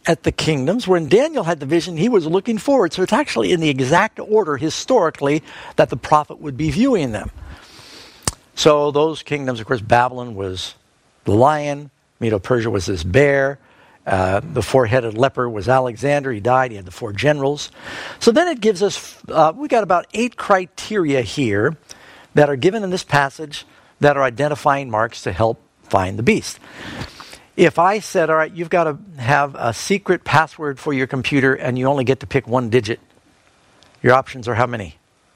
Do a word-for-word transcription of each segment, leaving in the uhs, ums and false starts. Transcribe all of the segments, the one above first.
at the kingdoms. When Daniel had the vision, he was looking forward. So it's actually in the exact order historically that the prophet would be viewing them. So those kingdoms, of course, Babylon was the lion. Medo-Persia was this bear. Uh, the four-headed leper was Alexander. He died. He had the four generals. So then it gives us, uh, we got about eight criteria here that are given in this passage that are identifying marks to help find the beast. If I said, all right, you've got to have a secret password for your computer and you only get to pick one digit, your options are how many?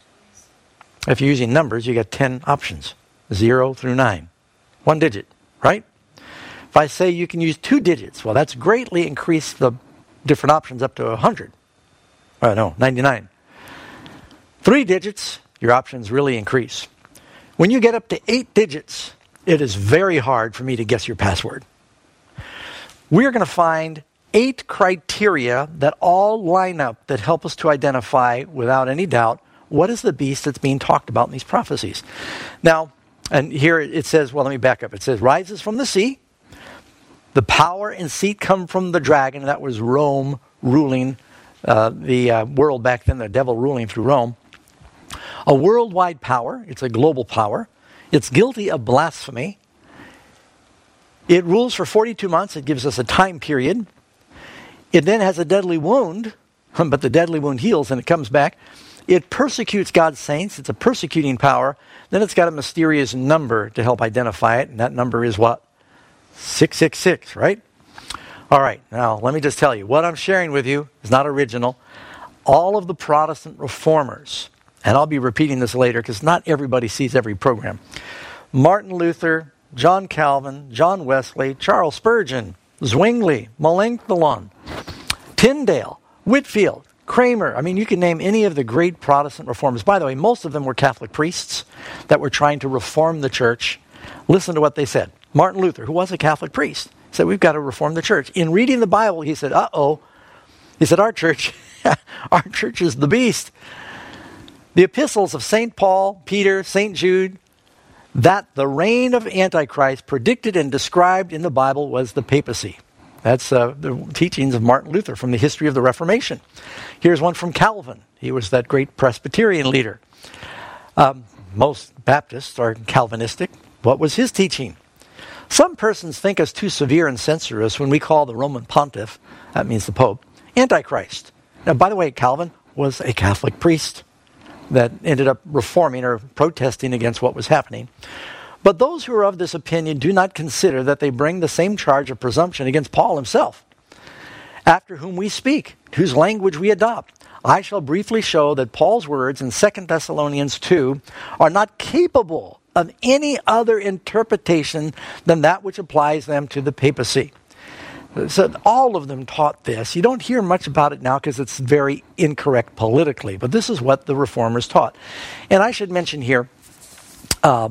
If you're using numbers, you get ten options, zero through nine. One digit, right? If I say you can use two digits, well, that's greatly increased the different options up to one hundred. Oh, no, ninety-nine. Three digits, your options really increase. When you get up to eight digits, it is very hard for me to guess your password. We're going to find eight criteria that all line up that help us to identify, without any doubt, what is the beast that's being talked about in these prophecies. Now, and here it says, well, let me back up. It says, rises from the sea. The power and seat come from the dragon. That was Rome ruling uh, the uh, world back then, the devil ruling through Rome. A worldwide power. It's a global power. It's guilty of blasphemy. It rules for forty-two months. It gives us a time period. It then has a deadly wound, but the deadly wound heals and it comes back. It persecutes God's saints. It's a persecuting power. Then it's got a mysterious number to help identify it, and that number is what? six six six, right? All right, now let me just tell you, what I'm sharing with you is not original. All of the Protestant reformers, and I'll be repeating this later because not everybody sees every program. Martin Luther, John Calvin, John Wesley, Charles Spurgeon, Zwingli, Melanchthon, Tyndale, Whitfield, Kramer. I mean, you can name any of the great Protestant reformers. By the way, most of them were Catholic priests that were trying to reform the church. Listen to what they said. Martin Luther, who was a Catholic priest, said, we've got to reform the church. In reading the Bible, he said, uh-oh. He said, our church, our church is the beast. The epistles of Saint Paul, Peter, Saint Jude, that the reign of Antichrist predicted and described in the Bible was the papacy. That's uh, the teachings of Martin Luther from the history of the Reformation. Here's one from Calvin. He was that great Presbyterian leader. Um, most Baptists are Calvinistic. What was his teaching? Some persons think us too severe and censorious when we call the Roman pontiff, that means the Pope, Antichrist. Now, by the way, Calvin was a Catholic priest that ended up reforming or protesting against what was happening. But those who are of this opinion do not consider that they bring the same charge of presumption against Paul himself, after whom we speak, whose language we adopt. I shall briefly show that Paul's words in Second Thessalonians two are not capable of any other interpretation than that which applies them to the papacy. So all of them taught this. You don't hear much about it now because it's very incorrect politically, but this is what the reformers taught. And I should mention here, uh,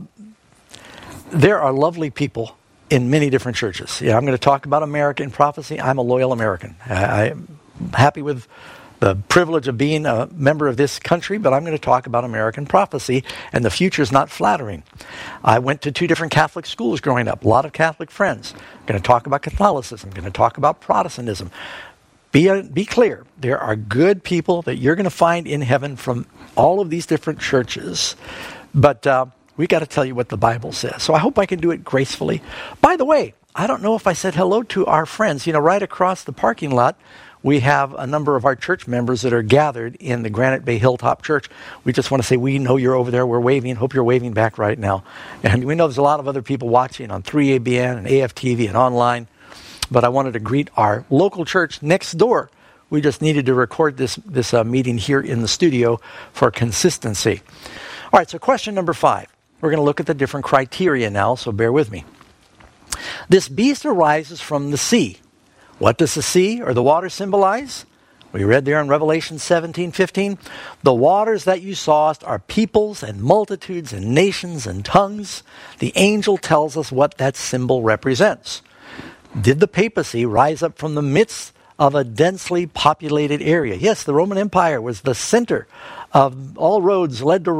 there are lovely people in many different churches. Yeah, I'm going to talk about American prophecy. I'm a loyal American. I, I'm happy with the privilege of being a member of this country, but I'm going to talk about American prophecy, and the future is not flattering. I went to two different Catholic schools growing up, a lot of Catholic friends. I'm going to talk about Catholicism, I'm going to talk about Protestantism. Be, uh, be clear, there are good people that you're going to find in heaven from all of these different churches, but uh, we got to tell you what the Bible says. So I hope I can do it gracefully. By the way, I don't know if I said hello to our friends. You know, right across the parking lot, we have a number of our church members that are gathered in the Granite Bay Hilltop Church. We just want to say, we know you're over there. We're waving. Hope you're waving back right now. And we know there's a lot of other people watching on three A B N and A F T V and online. But I wanted to greet our local church next door. We just needed to record this, this uh, meeting here in the studio for consistency. All right, so question number five. We're going to look at the different criteria now, so bear with me. This beast arises from the sea. What does the sea or the water symbolize? We read there in Revelation seventeen fifteen, the waters that you sawest are peoples and multitudes and nations and tongues. The angel tells us what that symbol represents. Did the papacy rise up from the midst of a densely populated area? Yes, the Roman Empire was the center of all roads led to Rome.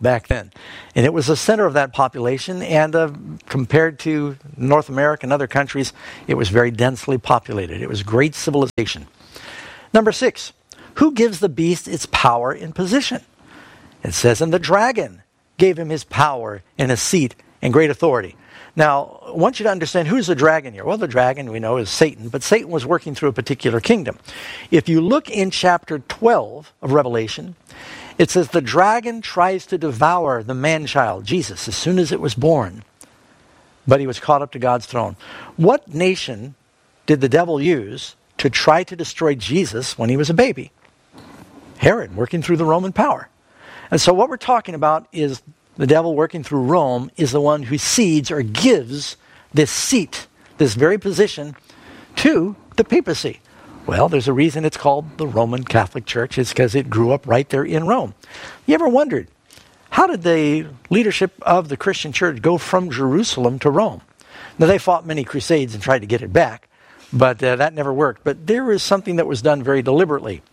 back then. And it was the center of that population, and uh, compared to North America and other countries, it was very densely populated. It was great civilization. Number six, who gives the beast its power and position? It says, and the dragon gave him his power and a seat and great authority. Now, I want you to understand, who's the dragon here? Well, the dragon, we know, is Satan, but Satan was working through a particular kingdom. If you look in chapter twelve of Revelation, it says the dragon tries to devour the man-child, Jesus, as soon as it was born, but he was caught up to God's throne. What nation did the devil use to try to destroy Jesus when he was a baby? Herod, working through the Roman power. And so what we're talking about is the devil working through Rome is the one who cedes or gives this seat, this very position, to the papacy. Well, there's a reason it's called the Roman Catholic Church. It's because it grew up right there in Rome. You ever wondered, how did the leadership of the Christian church go from Jerusalem to Rome? Now, they fought many crusades and tried to get it back, but uh, that never worked. But there was something that was done very deliberately.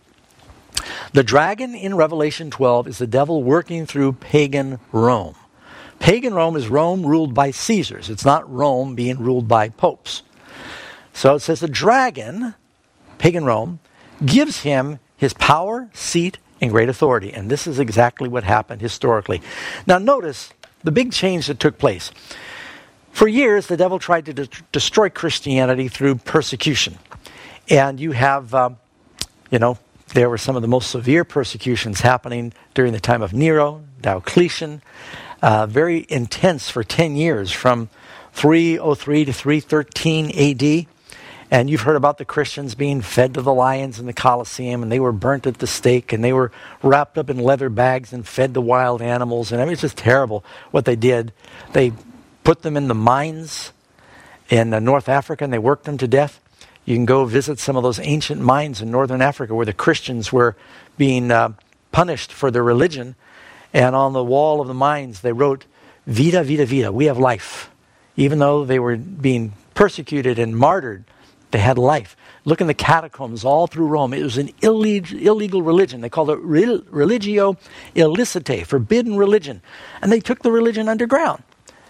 The dragon in Revelation twelve is the devil working through pagan Rome. Pagan Rome is Rome ruled by Caesars. It's not Rome being ruled by popes. So it says the dragon, pagan Rome, gives him his power, seat, and great authority. And this is exactly what happened historically. Now notice the big change that took place. For years, the devil tried to de- destroy Christianity through persecution. And you have, um, you know, there were some of the most severe persecutions happening during the time of Nero, Diocletian, uh, very intense for ten years, from three oh three to three thirteen A D. And you've heard about the Christians being fed to the lions in the Colosseum, and they were burnt at the stake, and they were wrapped up in leather bags and fed to wild animals. And I mean, it's just terrible what they did. They put them in the mines in uh, North Africa, and they worked them to death. You can go visit some of those ancient mines in northern Africa where the Christians were being uh, punished for their religion. And on the wall of the mines, they wrote, Vita, Vita, Vita, we have life. Even though they were being persecuted and martyred, they had life. Look in the catacombs all through Rome. It was an illeg- illegal religion. They called it rel- religio illicitae, forbidden religion. And they took the religion underground.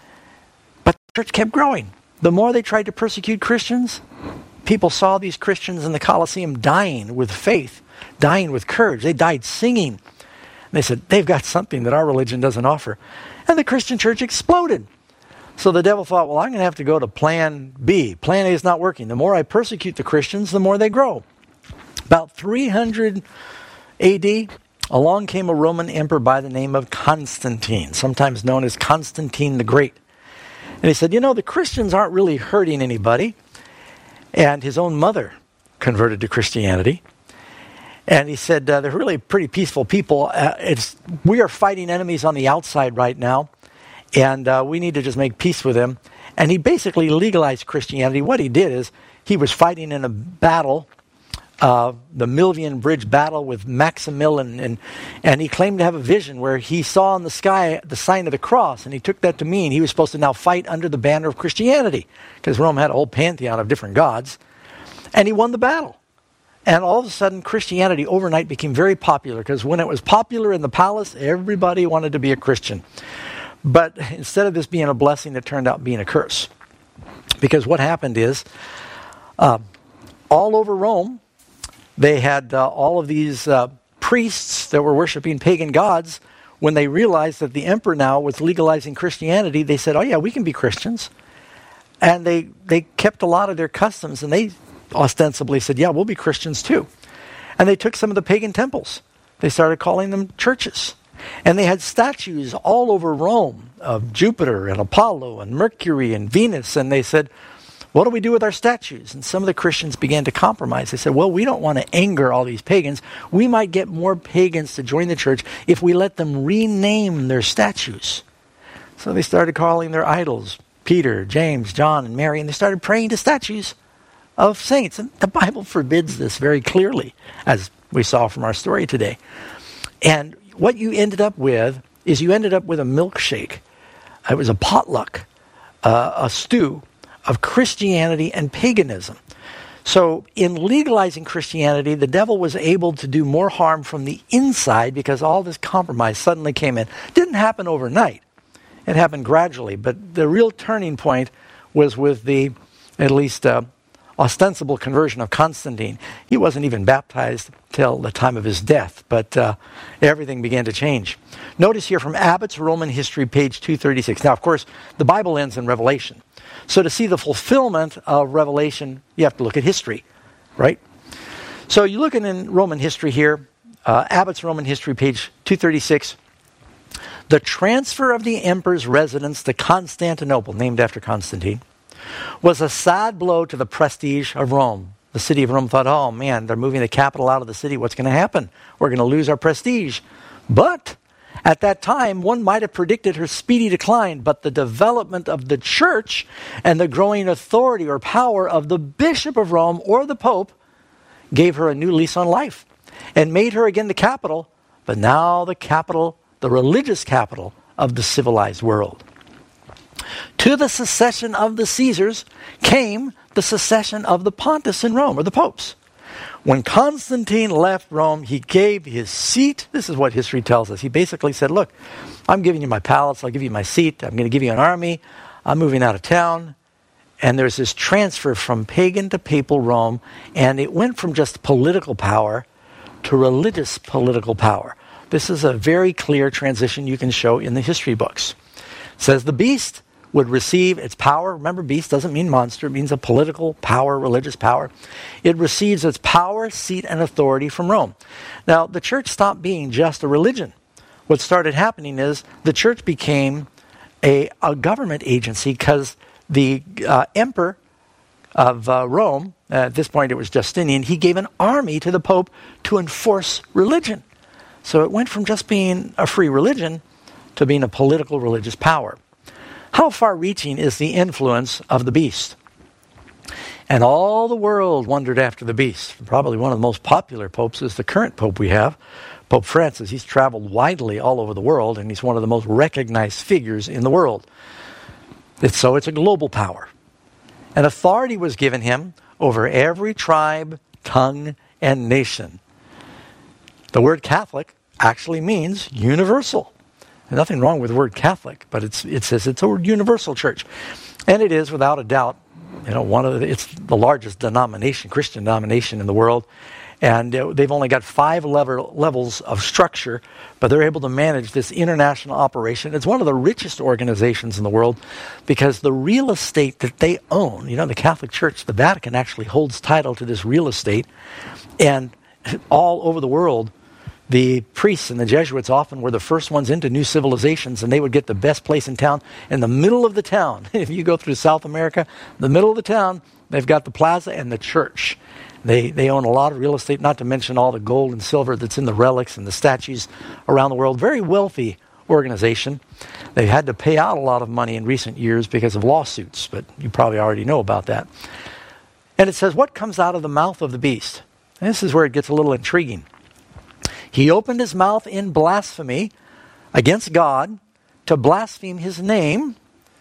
But the church kept growing. The more they tried to persecute Christians, people saw these Christians in the Colosseum dying with faith, dying with courage. They died singing. And they said, they've got something that our religion doesn't offer. And the Christian church exploded. So the devil thought, well, I'm going to have to go to plan B. Plan A is not working. The more I persecute the Christians, the more they grow. About three hundred A D, along came a Roman emperor by the name of Constantine, sometimes known as Constantine the Great. And he said, you know, the Christians aren't really hurting anybody. And his own mother converted to Christianity. And he said, uh, they're really pretty peaceful people. Uh, it's we are fighting enemies on the outside right now, and uh, we need to just make peace with them. And he basically legalized Christianity. What he did is he was fighting in a battle, uh, the Milvian Bridge battle with Maximilian, and, and he claimed to have a vision where he saw in the sky the sign of the cross, and he took that to mean he was supposed to now fight under the banner of Christianity, because Rome had a whole pantheon of different gods. And he won the battle. And all of a sudden, Christianity overnight became very popular, because when it was popular in the palace, everybody wanted to be a Christian. But instead of this being a blessing, it turned out being a curse. Because what happened is, uh, all over Rome, they had uh, all of these uh, priests that were worshiping pagan gods. When they realized that the emperor now was legalizing Christianity, they said, oh yeah, we can be Christians. And they, they kept a lot of their customs, and they ostensibly said, yeah, we'll be Christians too. And they took some of the pagan temples. They started calling them churches. And they had statues all over Rome of Jupiter and Apollo and Mercury and Venus. And they said, what do we do with our statues? And some of the Christians began to compromise. They said, well, we don't want to anger all these pagans. We might get more pagans to join the church if we let them rename their statues. So they started calling their idols Peter, James, John, and Mary, and they started praying to statues of saints. And the Bible forbids this very clearly, as we saw from our story today. And what you ended up with is you ended up with a milkshake. It was a potluck, uh, a stew of Christianity and paganism. So in legalizing Christianity, the devil was able to do more harm from the inside because all this compromise suddenly came in. Didn't happen overnight. It happened gradually. But the real turning point was with the, at least, uh, ostensible conversion of Constantine. He wasn't even baptized till the time of his death, but uh, everything began to change. Notice here from Abbott's Roman History, page two thirty-six. Now, of course, the Bible ends in Revelation. So to see the fulfillment of Revelation, you have to look at history, right? So you look in Roman history here, uh, Abbott's Roman History, page two thirty-six. The transfer of the emperor's residence to Constantinople, named after Constantine, was a sad blow to the prestige of Rome. The city of Rome thought, oh man, they're moving the capital out of the city. What's going to happen? We're going to lose our prestige. But at that time, one might have predicted her speedy decline, but the development of the church and the growing authority or power of the Bishop of Rome or the Pope gave her a new lease on life and made her again the capital, but now the capital, the religious capital of the civilized world. To the succession of the Caesars came the succession of the Pontiffs in Rome, or the popes. When Constantine left Rome, he gave his seat. This is what history tells us. He basically said, look, I'm giving you my palace. I'll give you my seat. I'm going to give you an army. I'm moving out of town. And there's this transfer from pagan to papal Rome. And it went from just political power to religious political power. This is a very clear transition you can show in the history books. It says the beast would receive its power. Remember, beast doesn't mean monster. It means a political power, religious power. It receives its power, seat, and authority from Rome. Now, the church stopped being just a religion. What started happening is the church became a, a government agency because the uh, emperor of uh, Rome, uh, at this point it was Justinian, he gave an army to the Pope to enforce religion. So it went from just being a free religion to being a political religious power. How far-reaching is the influence of the beast? And all the world wondered after the beast. Probably one of the most popular popes is the current pope we have, Pope Francis. He's traveled widely all over the world, and he's one of the most recognized figures in the world. It's, so it's a global power. And authority was given him over every tribe, tongue, and nation. The word Catholic actually means universal. There's nothing wrong with the word Catholic, but it's, it says it's a word universal church. And it is, without a doubt, you know, one of the, it's the largest denomination, Christian denomination in the world. And uh, they've only got five level, levels of structure, but they're able to manage this international operation. It's one of the richest organizations in the world because the real estate that they own, you know, the Catholic Church, the Vatican actually holds title to this real estate. And all over the world, the priests and the Jesuits often were the first ones into new civilizations, and they would get the best place in town. In the middle of the town, if you go through South America, the middle of the town, they've got the plaza and the church. They they own a lot of real estate, not to mention all the gold and silver that's in the relics and the statues around the world. Very wealthy organization. They've had to pay out a lot of money in recent years because of lawsuits, but you probably already know about that. And it says, what comes out of the mouth of the beast? And this is where it gets a little intriguing. He opened his mouth in blasphemy against God to blaspheme his name.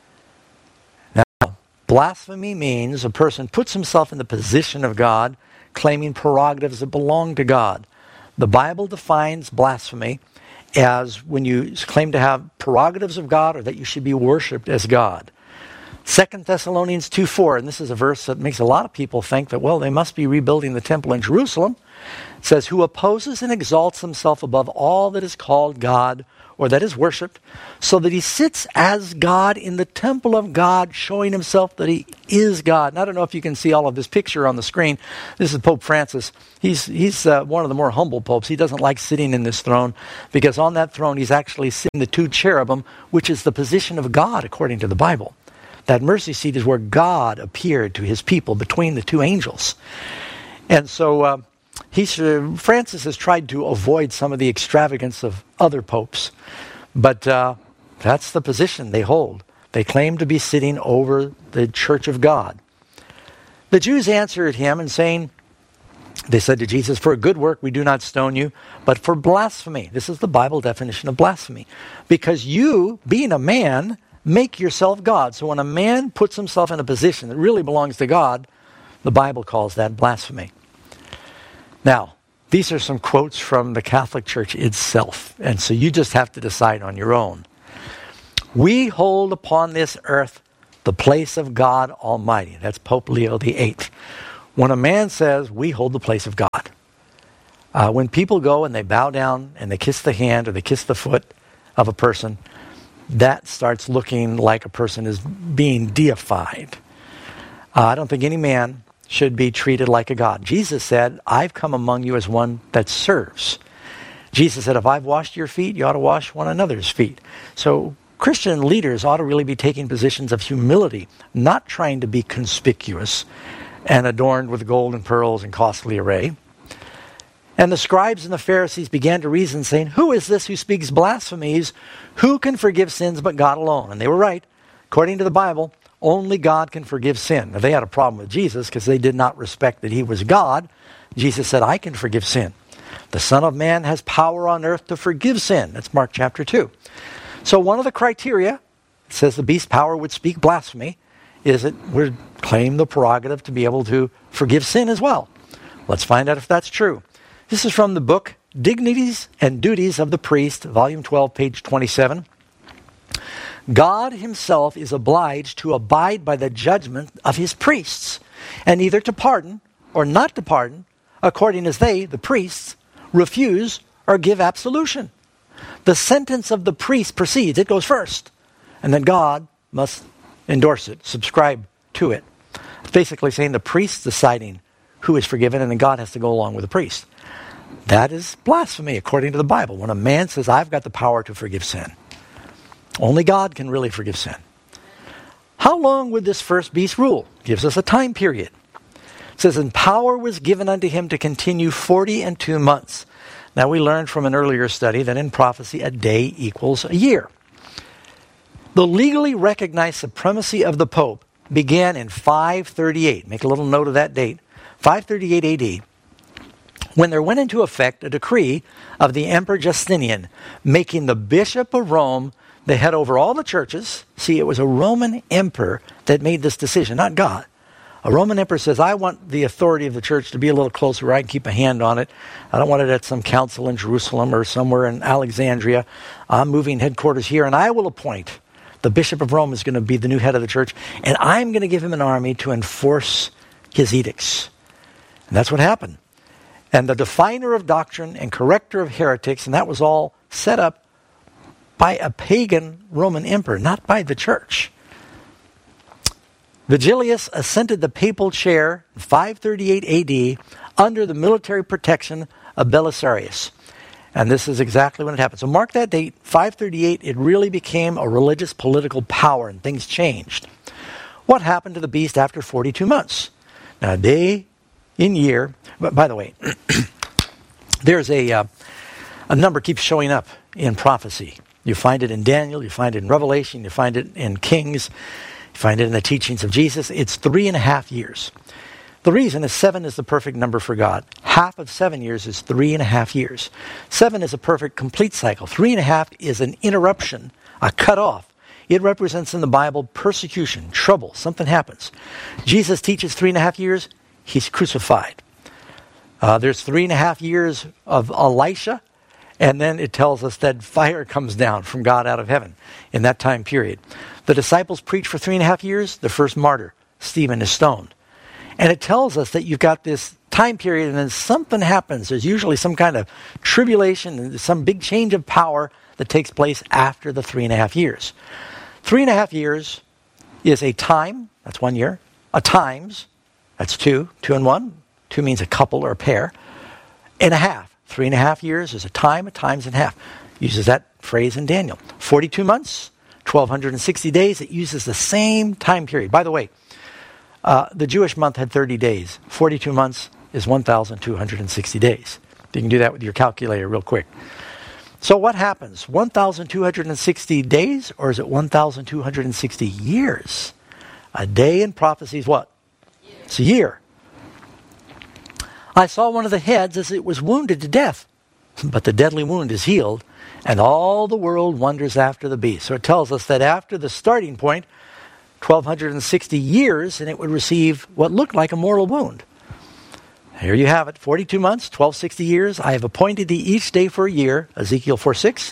Now, blasphemy means a person puts himself in the position of God, claiming prerogatives that belong to God. The Bible defines blasphemy as when you claim to have prerogatives of God or that you should be worshipped as God. Second Thessalonians two four, and this is a verse that makes a lot of people think that, well, they must be rebuilding the temple in Jerusalem. It says, who opposes and exalts himself above all that is called God or that is worshipped, so that he sits as God in the temple of God, showing himself that he is God. And I don't know if you can see all of this picture on the screen. This is Pope Francis. He's he's uh, one of the more humble popes. He doesn't like sitting in this throne because on that throne he's actually sitting the two cherubim, which is the position of God according to the Bible. That mercy seat is where God appeared to his people between the two angels. And so uh, he, Francis has tried to avoid some of the extravagance of other popes. But uh, that's the position they hold. They claim to be sitting over the church of God. The Jews answered him and saying, they said to Jesus, for a good work we do not stone you, but for blasphemy. This is the Bible definition of blasphemy. Because you, being a man, make yourself God. So when a man puts himself in a position that really belongs to God, The Bible calls that blasphemy. Now, these are some quotes from the Catholic Church itself, and so you just have to decide on your own. We hold upon this earth the place of God Almighty. That's Pope Leo the eighth. When a man says, we hold the place of God. Uh, when people go and they bow down and they kiss the hand or they kiss the foot of a person, that starts looking like a person is being deified. Uh, I don't think any man should be treated like a god. Jesus said, I've come among you as one that serves. Jesus said, if I've washed your feet, you ought to wash one another's feet. So Christian leaders ought to really be taking positions of humility, not trying to be conspicuous and adorned with gold and pearls and costly array. And the scribes and the Pharisees began to reason, saying, who is this who speaks blasphemies? Who can forgive sins but God alone? And they were right. According to the Bible, only God can forgive sin. Now, they had a problem with Jesus because they did not respect that he was God. Jesus said, I can forgive sin. The Son of Man has power on earth to forgive sin. That's Mark chapter two. So one of the criteria, it says the beast power would speak blasphemy, is it would claim the prerogative to be able to forgive sin as well. Let's find out if that's true. This is from the book Dignities and Duties of the Priest, volume twelve, page twenty-seven. God himself is obliged to abide by the judgment of his priests, and either to pardon or not to pardon, according as they, the priests, refuse or give absolution. The sentence of the priest proceeds, it goes first, and then God must endorse it, subscribe to it. It's basically saying the priest's deciding who is forgiven, and then God has to go along with the priest. That is blasphemy according to the Bible. When a man says, I've got the power to forgive sin. Only God can really forgive sin. How long would this first beast rule? Gives us a time period. It says, and power was given unto him to continue forty and two months. Now we learned from an earlier study that in prophecy a day equals a year. The legally recognized supremacy of the Pope began in five thirty-eight. Make a little note of that date. five thirty-eight A D. When there went into effect a decree of the Emperor Justinian, making the Bishop of Rome the head over all the churches. See, it was a Roman emperor that made this decision, not God. A Roman emperor says, I want the authority of the church to be a little closer where I can keep a hand on it. I don't want it at some council in Jerusalem or somewhere in Alexandria. I'm moving headquarters here, and I will appoint the Bishop of Rome is going to be the new head of the church, and I'm going to give him an army to enforce his edicts. And that's what happened. And the definer of doctrine and corrector of heretics, and that was all set up by a pagan Roman emperor, not by the church. Vigilius ascended the papal chair in five thirty-eight A D under the military protection of Belisarius. And this is exactly when it happened. So mark that date, five thirty-eight, it really became a religious political power and things changed. What happened to the beast after forty-two months? Now, day in year, but by the way, there's a, uh, a number keeps showing up in prophecy. You find it in Daniel, you find it in Revelation, you find it in Kings, you find it in the teachings of Jesus. It's three and a half years. The reason is seven is the perfect number for God. Half of seven years is three and a half years. Seven is a perfect complete cycle. Three and a half is an interruption, a cutoff. It represents in the Bible persecution, trouble, something happens. Jesus teaches three and a half years, he's crucified. Uh, there's three and a half years of Elisha, and then it tells us that fire comes down from God out of heaven in that time period. The disciples preach for three and a half years. The first martyr, Stephen, is stoned. And it tells us that you've got this time period and then something happens. There's usually some kind of tribulation, some big change of power that takes place after the three and a half years. Three and a half years is a time, that's one year. A times, that's two, two and one. Two means a couple or a pair. And a half. Three and a half years is a time, a times and a half. Uses that phrase in Daniel. forty-two months, twelve sixty days. It uses the same time period. By the way, uh, the Jewish month had thirty days. forty-two months is one thousand two hundred sixty days. You can do that with your calculator real quick. So what happens? one thousand two hundred sixty days, or is it one thousand two hundred sixty years? A day in prophecy is what? It's a year. I saw one of the heads as it was wounded to death, but the deadly wound is healed, and all the world wonders after the beast. So it tells us that after the starting point, twelve sixty years, and it would receive what looked like a mortal wound. Here you have it, forty-two months, twelve sixty years. I have appointed thee each day for a year, Ezekiel four six.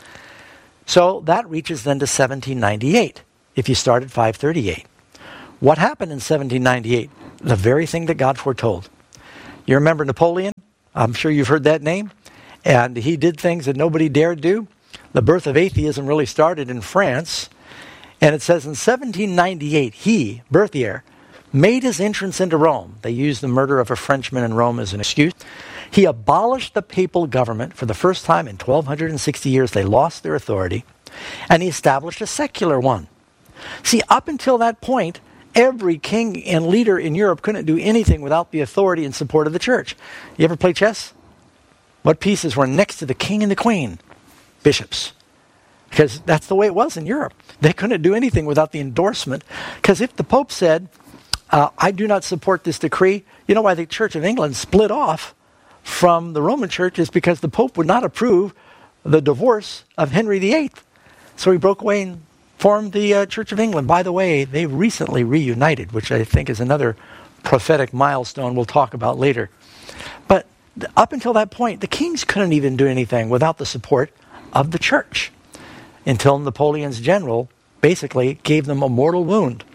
So that reaches then to seventeen ninety-eight, if you start at five thirty-eight. What happened in seventeen ninety-eight? The very thing that God foretold. You remember Napoleon? I'm sure you've heard that name. And he did things that nobody dared do. The birth of atheism really started in France. And it says in seventeen ninety-eight, he, Berthier, made his entrance into Rome. They used the murder of a Frenchman in Rome as an excuse. He abolished the papal government for the first time in twelve sixty years. They lost their authority. And he established a secular one. See, up until that point, every king and leader in Europe couldn't do anything without the authority and support of the church. You ever play chess? What pieces were next to the king and the queen? Bishops. Because that's the way it was in Europe. They couldn't do anything without the endorsement. Because if the Pope said, uh, I do not support this decree, you know why the Church of England split off from the Roman Church is because the Pope would not approve the divorce of Henry the Eighth. So he broke away and formed the uh, Church of England. By the way, they recently reunited, which I think is another prophetic milestone we'll talk about later. But up until that point, the kings couldn't even do anything without the support of the church, until Napoleon's general basically gave them a mortal wound.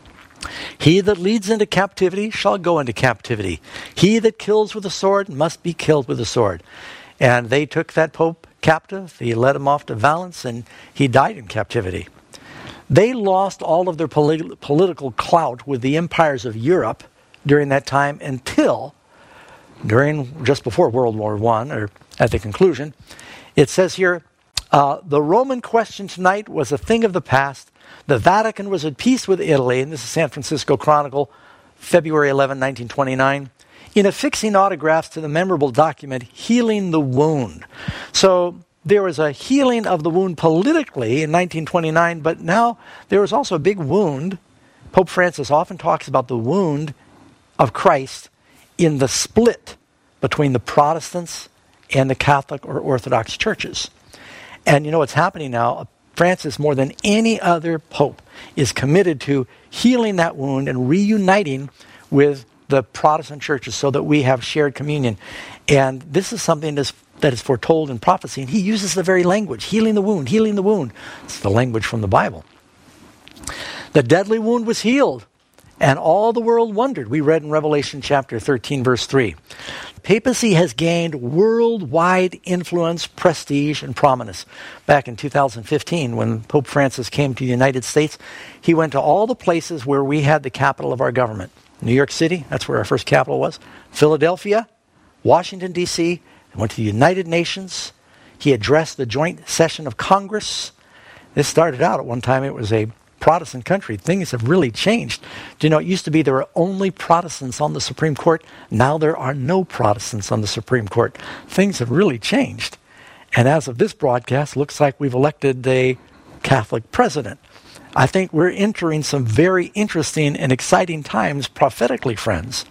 He that leads into captivity shall go into captivity. He that kills with a sword must be killed with a sword. And they took that pope captive. He led him off to Valence, and he died in captivity. They lost all of their polit- political clout with the empires of Europe during that time until, during just before World War One, or at the conclusion, it says here, uh, the Roman question tonight was a thing of the past. The Vatican was at peace with Italy, and this is San Francisco Chronicle, February eleventh, nineteen twenty-nine, in affixing autographs to the memorable document, Healing the Wound. So there was a healing of the wound politically in nineteen twenty-nine, but now there was also a big wound. Pope Francis often talks about the wound of Christ in the split between the Protestants and the Catholic or Orthodox churches. And you know what's happening now? Francis, more than any other pope, is committed to healing that wound and reuniting with the Protestant churches so that we have shared communion. And this is something that's, that is foretold in prophecy. And he uses the very language, healing the wound, healing the wound. It's the language from the Bible. The deadly wound was healed, and all the world wondered. We read in Revelation chapter thirteen, verse three. Papacy has gained worldwide influence, prestige, and prominence. Back in two thousand fifteen, when Pope Francis came to the United States, he went to all the places where we had the capital of our government. New York City, that's where our first capital was. Philadelphia, Washington, D C, went to the United Nations. He addressed the joint session of Congress. This started out at one time, it was a Protestant country. Things have really changed. Do you know, it used to be there were only Protestants on the Supreme Court. Now there are no Protestants on the Supreme Court. Things have really changed. And as of this broadcast, looks like we've elected a Catholic president. I think we're entering some very interesting and exciting times prophetically, friends.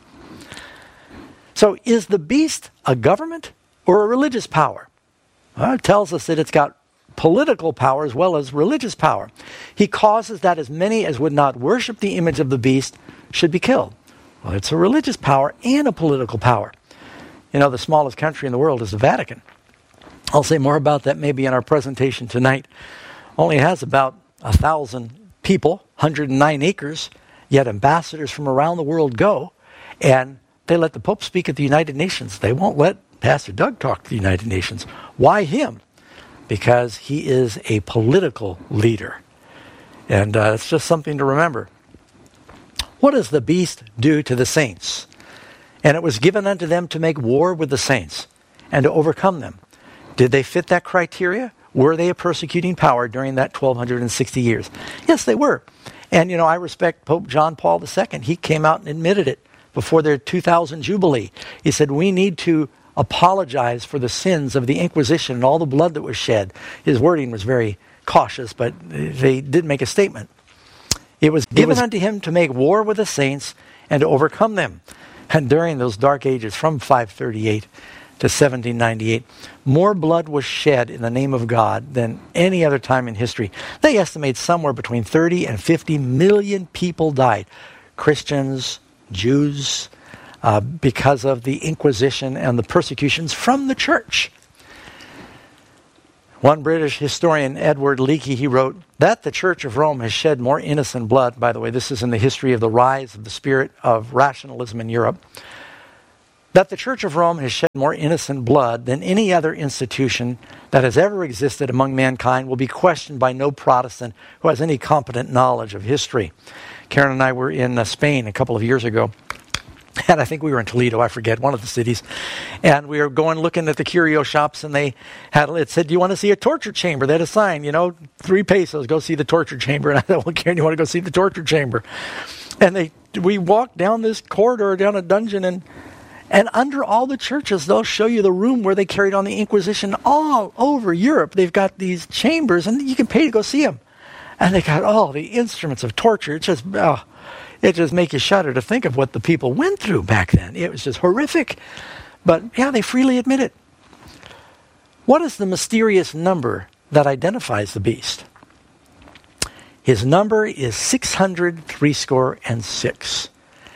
So is the beast a government or a religious power? Well, it tells us that it's got political power as well as religious power. He causes that as many as would not worship the image of the beast should be killed. Well, it's a religious power and a political power. You know, the smallest country in the world is the Vatican. I'll say more about that maybe in our presentation tonight. Only has about a thousand people, one hundred nine acres, yet ambassadors from around the world go, and they let the Pope speak at the United Nations. They won't let Pastor Doug talk to the United Nations. Why him? Because he is a political leader. And uh, it's just something to remember. What does the beast do to the saints? And it was given unto them to make war with the saints and to overcome them. Did they fit that criteria? Were they a persecuting power during that twelve sixty years? Yes, they were. And, you know, I respect Pope John Paul the Second. He came out and admitted it before their two thousand Jubilee. He said, we need to apologize for the sins of the Inquisition and all the blood that was shed. His wording was very cautious, but they did make a statement. It was given it was, unto him to make war with the saints and to overcome them. And during those dark ages from five thirty-eight to seventeen ninety-eight, more blood was shed in the name of God than any other time in history. They estimate somewhere between thirty and fifty million people died. Christians, Jews, uh, because of the Inquisition and the persecutions from the church. One British historian, Edward Leakey, he wrote that the Church of Rome has shed more innocent blood. By the way, this is in the history of the rise of the spirit of rationalism in Europe. That the Church of Rome has shed more innocent blood than any other institution that has ever existed among mankind will be questioned by no Protestant who has any competent knowledge of history. Karen and I were in uh, Spain a couple of years ago. And I think we were in Toledo, I forget, one of the cities. And we were going looking at the curio shops, and they had, it said, do you want to see a torture chamber? They had a sign, you know, three pesos, go see the torture chamber. And I thought, well, Karen, you want to go see the torture chamber? And they, we walked down this corridor, down a dungeon, and and under all the churches, they'll show you the room where they carried on the Inquisition all over Europe. They've got these chambers, and you can pay to go see them. And they got all the instruments of torture. It just, oh, it just makes you shudder to think of what the people went through back then. It was just horrific. But yeah, they freely admit it. What is the mysterious number that identifies the beast? His number is six hundred three score and six.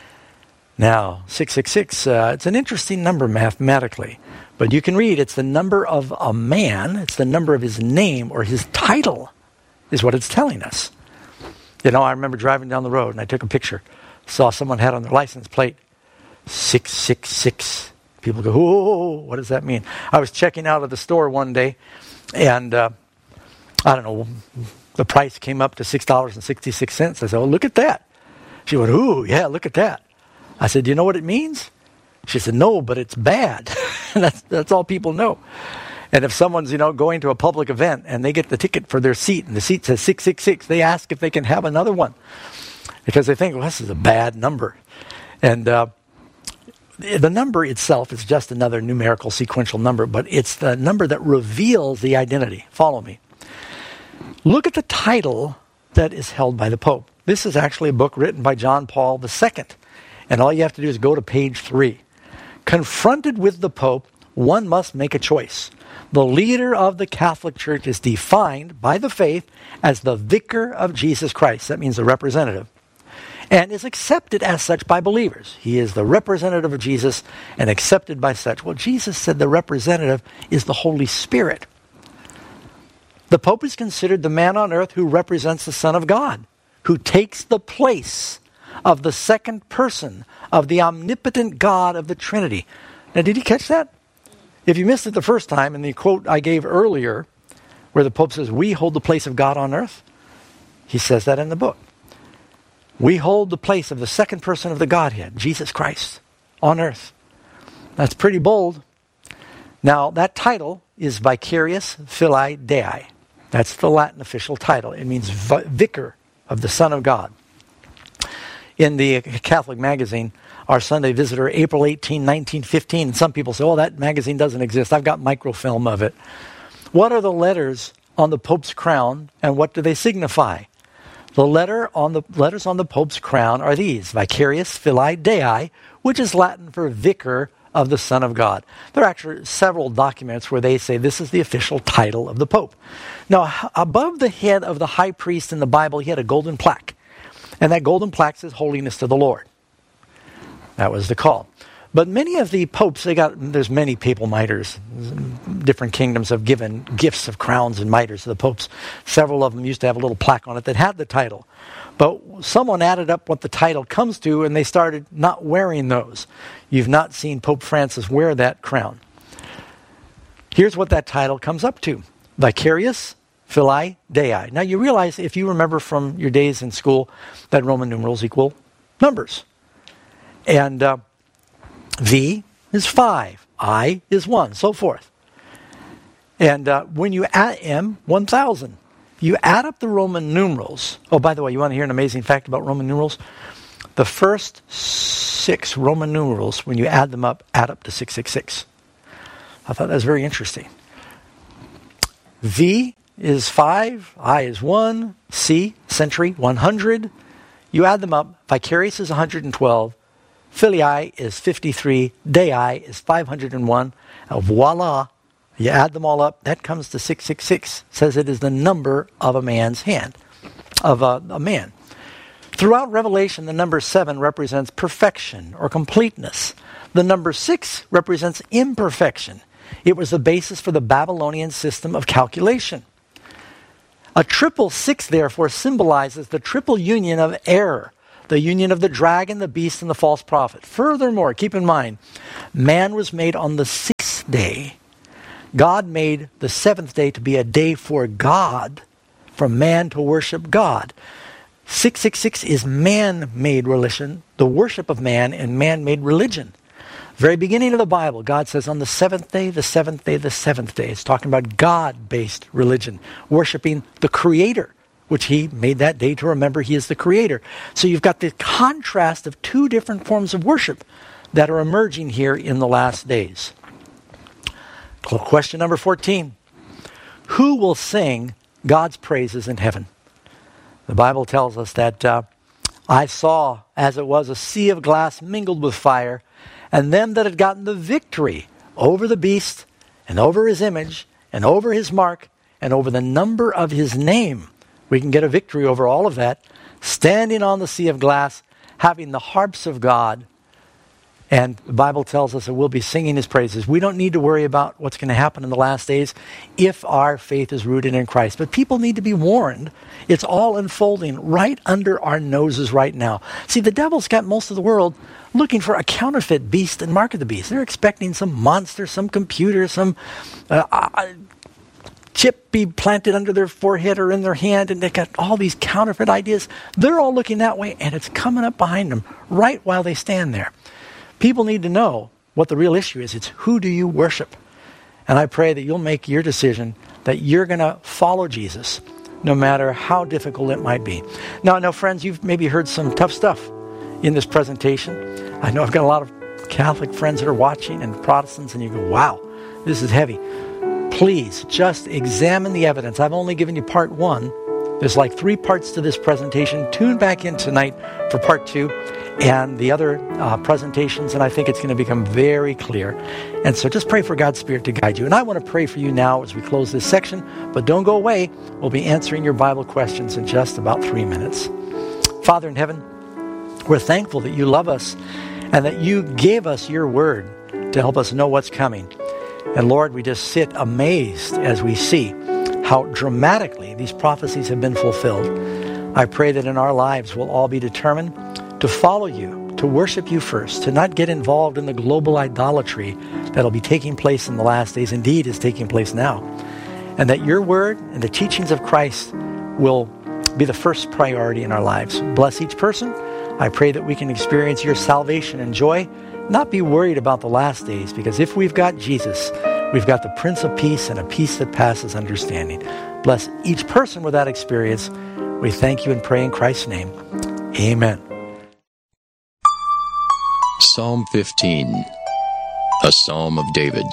Now, six six six, uh, it's an interesting number mathematically. But you can read, it's the number of a man, it's the number of his name or his title is what it's telling us. You know, I remember driving down the road and I took a picture. Saw someone had on their license plate six six six. People go, whoa, what does that mean? I was checking out of the store one day and uh, I don't know, the price came up to six dollars and sixty-six cents. I said, oh, look at that. She went, ooh, yeah, look at that. I said, do you know what it means? She said, no, but it's bad. that's that's all people know. And if someone's, you know, going to a public event and they get the ticket for their seat and the seat says six six six, they ask if they can have another one because they think, well, this is a bad number. And uh, the number itself is just another numerical sequential number, but it's the number that reveals the identity. Follow me. Look at the title that is held by the Pope. This is actually a book written by John Paul the Second. And all you have to do is go to page three. Confronted with the Pope, one must make a choice. The leader of the Catholic Church is defined by the faith as the vicar of Jesus Christ. That means the representative. And is accepted as such by believers. He is the representative of Jesus and accepted by such. Well, Jesus said the representative is the Holy Spirit. The Pope is considered the man on earth who represents the Son of God, who takes the place of the second person of the omnipotent God of the Trinity. Now, did you catch that? If you missed it the first time, in the quote I gave earlier, where the Pope says, we hold the place of God on earth, he says that in the book. We hold the place of the second person of the Godhead, Jesus Christ, on earth. That's pretty bold. Now, that title is Vicarius Filii Dei. That's the Latin official title. It means vicar of the Son of God. In the Catholic magazine, Our Sunday Visitor, April eighteenth, nineteen fifteen, and some people say, oh, that magazine doesn't exist. I've got microfilm of it. What are the letters on the Pope's crown, and what do they signify? The letter on the letters on the Pope's crown are these, Vicarius Filii Dei, which is Latin for vicar of the Son of God. There are actually several documents where they say this is the official title of the Pope. Now, above the head of the high priest in the Bible, he had a golden plaque. And that golden plaque says, Holiness to the Lord. That was the call. But many of the popes, they got, there's many papal mitres. Different kingdoms have given gifts of crowns and mitres to the popes. Several of them used to have a little plaque on it that had the title. But someone added up what the title comes to, and they started not wearing those. You've not seen Pope Francis wear that crown. Here's what that title comes up to. Vicarius Filii Dei. Now you realize, if you remember from your days in school, that Roman numerals equal numbers. And uh, V is five, I is one, so forth. And uh, when you add M, one thousand. You add up the Roman numerals. Oh, by the way, you want to hear an amazing fact about Roman numerals? The first six Roman numerals, when you add them up, add up to six six six. I thought that was very interesting. V is five, I is one, C, century, one hundred. You add them up, Vicarius is one hundred twelve, Filii is fifty-three. Dei is five hundred one. Uh, voila. You add them all up, that comes to six six six. Says it is the number of a man's hand, of a, a man. Throughout Revelation, the number seven represents perfection or completeness. The number six represents imperfection. It was the basis for the Babylonian system of calculation. A triple six, therefore, symbolizes the triple union of error, the union of the dragon, the beast, and the false prophet. Furthermore, keep in mind, man was made on the sixth day. God made the seventh day to be a day for God, for man to worship God. six six six is man-made religion, the worship of man and man-made religion. Very beginning of the Bible, God says on the seventh day, the seventh day, the seventh day. It's talking about God-based religion, worshiping the Creator, which he made that day to remember he is the Creator. So you've got the contrast of two different forms of worship that are emerging here in the last days. Question number fourteen. Who will sing God's praises in heaven? The Bible tells us that uh, I saw, as it was, a sea of glass mingled with fire, and them that had gotten the victory over the beast, and over his image, and over his mark, and over the number of his name. We can get a victory over all of that, standing on the sea of glass, having the harps of God. And the Bible tells us that we'll be singing his praises. We don't need to worry about what's going to happen in the last days if our faith is rooted in Christ. But people need to be warned. It's all unfolding right under our noses right now. See, the devil's got most of the world looking for a counterfeit beast and mark of the beast. They're expecting some monster, some computer, some uh, uh, chip be planted under their forehead or in their hand, and they've got all these counterfeit ideas. They're all looking that way, and it's coming up behind them right while they stand there. People need to know what the real issue is. It's who do you worship? And I pray that you'll make your decision that you're going to follow Jesus, no matter how difficult it might be. Now, now, friends, you've maybe heard some tough stuff in this presentation. I know I've got a lot of Catholic friends that are watching and Protestants, and you go, wow, this is heavy. Please just examine the evidence. I've only given you part one. There's like three parts to this presentation. Tune back in tonight for part two and the other uh, presentations, and I think it's going to become very clear. And so just pray for God's Spirit to guide you. And I want to pray for you now as we close this section, but don't go away. We'll be answering your Bible questions in just about three minutes. Father in heaven, we're thankful that you love us and that you gave us your word to help us know what's coming. And Lord, we just sit amazed as we see how dramatically these prophecies have been fulfilled. I pray that in our lives we'll all be determined to follow you, to worship you first, to not get involved in the global idolatry that'll be taking place in the last days, indeed is taking place now. And that your word and the teachings of Christ will be the first priority in our lives. Bless each person. I pray that we can experience your salvation and joy, not be worried about the last days, because if we've got Jesus, we've got the Prince of Peace and a peace that passes understanding. Bless each person with that experience. We thank you and pray in Christ's name. Amen. Psalm fifteen, a psalm of David.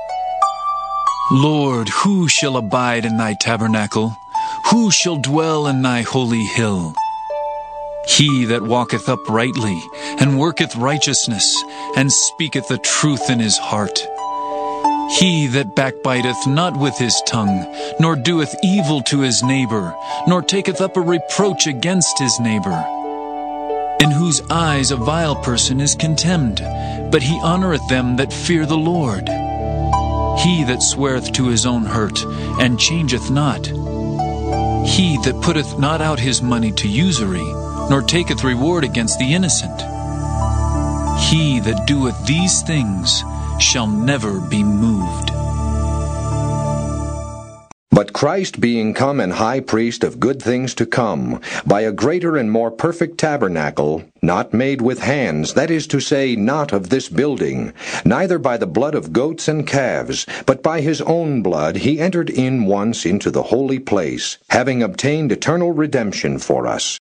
Lord, who shall abide in thy tabernacle? Who shall dwell in thy holy hill? He that walketh uprightly, and worketh righteousness, and speaketh the truth in his heart. He that backbiteth not with his tongue, nor doeth evil to his neighbor, nor taketh up a reproach against his neighbor. In whose eyes a vile person is contemned, but he honoureth them that fear the Lord. He that sweareth to his own hurt, and changeth not. He that putteth not out his money to usury, nor taketh reward against the innocent. He that doeth these things shall never be moved. But Christ being come an high priest of good things to come, by a greater and more perfect tabernacle, not made with hands, that is to say, not of this building, neither by the blood of goats and calves, but by his own blood he entered in once into the holy place, having obtained eternal redemption for us.